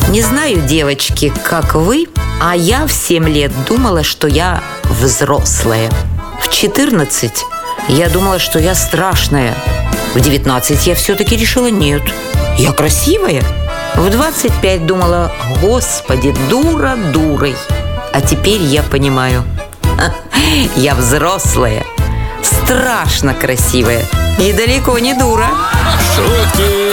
Не знаю, девочки, как вы, а я в 7 лет думала, что я взрослая. В 14 я думала, что я страшная. В 19 я все-таки решила, нет, я красивая. В 25 думала, господи, дура дурой. А теперь я понимаю, я взрослая, страшно красивая и далеко не дура. Шутки